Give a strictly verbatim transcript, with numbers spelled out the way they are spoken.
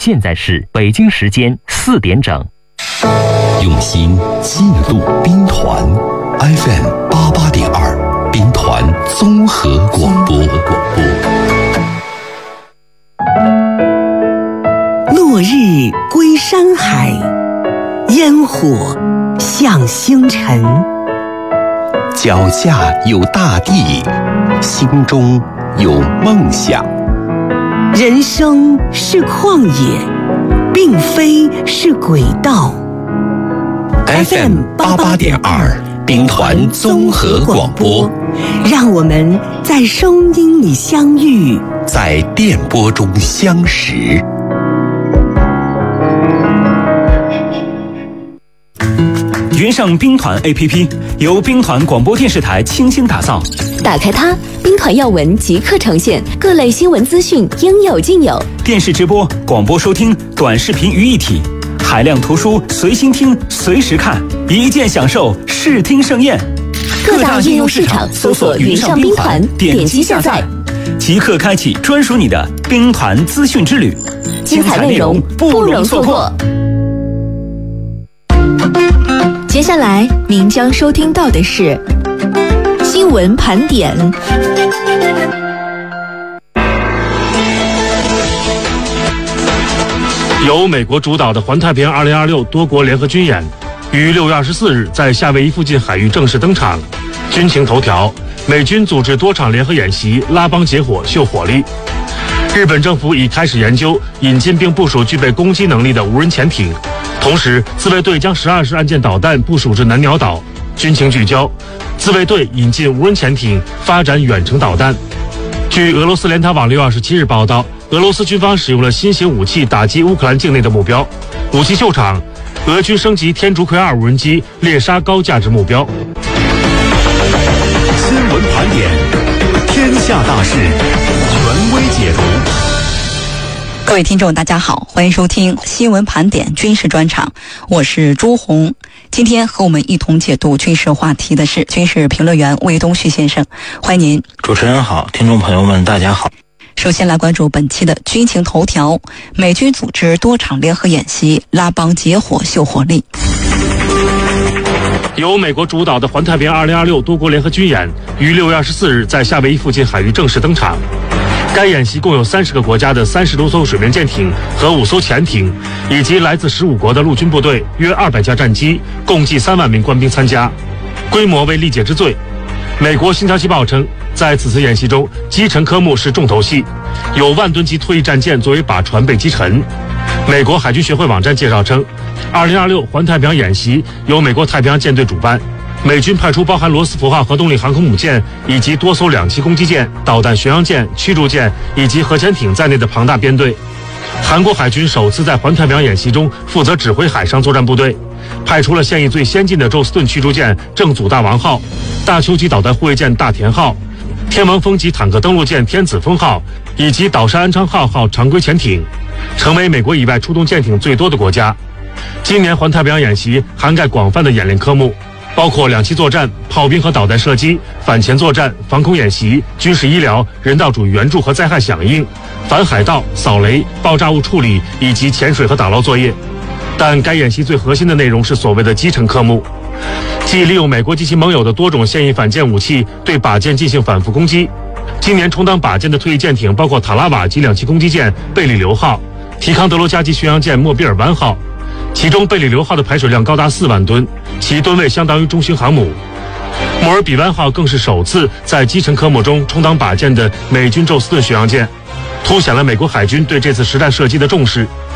现在是北京时间四点整。 用心记录兵团 F M 八八点二，兵团综合广播。 落日归山海，烟火向星辰。 脚下有大地，心中有梦想。 人生是旷野，并非是轨道。 F M 八八点二，兵团综合广播， 让我们在声音里相遇， 在电波中相识。 云上兵团 A P P 由兵团广播电视台倾心打造， 打开它，兵团要闻即刻呈现，各类新闻资讯应有尽有。 电视直播、广播收听、短视频于一体，海量图书随心听、随时看，一键享受视听盛宴。 各大应用市场搜索云上兵团，点击下载， 即刻开启专属你的兵团资讯之旅， 精彩内容不容错过。接下来您将收听到的是新闻盘点。 由美国主导的环太平洋二零二六多国联合军演于六月二十四日在夏威夷附近海域正式登场。军情头条：美军组织多场联合演习，拉帮结伙秀火力。日本政府已开始研究引进并部署具备攻击能力的无人潜艇。同时，自卫队将十二式岸舰导弹部署至南鸟岛。军情聚焦：自卫队引进无人潜艇，发展远程导弹。据俄罗斯联塔网六月二十七日报道，俄罗斯军方使用了新型武器打击乌克兰境内的目标。武器秀场，俄军升级天竺葵二无人机猎杀高价值目标。 新闻盘点，天下大事，权威解读。 各位听众大家好，欢迎收听新闻盘点军事专场，我是朱红。今天和我们一同解读军事话题的是军事评论员魏东旭先生，欢迎您。 主持人好，听众朋友们大家好。 首先来关注本期的军情头条，美军组织多场联合演习，拉帮结伙秀火力。 由美国主导的环太平洋二零二六多国联合军演于六月二十四日在夏威夷附近海域正式登场。该演习共有三十个国家的三十多艘水面舰艇和五艘潜艇，以及来自十五国的陆军部队约二百架战机，共计三万名官兵参加，规模为历届之最。美国《新潮期报》称，在此次演习中，击沉科目是重头戏，有万吨级退役战舰作为靶船被击沉。美国海军学会网站介绍称，二零二六环太平洋演习由美国太平洋舰队主办。美军派出包含罗斯福号核动力航空母舰以及多艘两栖攻击舰、导弹巡洋舰、驱逐舰以及核潜艇在内的庞大编队。韩国海军首次在环太平洋演习中负责指挥海上作战部队，派出了现役最先进的宙斯盾驱逐舰正祖大王号、大邱级导弹护卫舰大田号、天王峰级坦克登陆舰天子峰号以及岛山安昌号号常规潜艇，成为美国以外出动舰艇最多的国家。今年环太平洋演习涵盖广泛的演练科目，包括两栖作战、炮兵和导弹射击、反潜作战、防空演习、军事医疗、人道主义援助和灾害响应、反海盗、扫雷、爆炸物处理以及潜水和打捞作业。但该演习最核心的内容是所谓的击沉科目，即利用美国及其盟友的多种现役反舰武器对靶舰进行反复攻击。今年充当靶舰的退役舰艇包括塔拉瓦级两栖攻击舰贝里流号、提康德罗加级巡洋舰莫比尔湾号，其中贝里流号的排水量高达四万吨，其吨位相当于中型航母。莫尔比湾号更是首次在击沉科目中充当靶舰的美军宙斯盾巡洋舰，凸显了美国海军对这次实战射击的重视。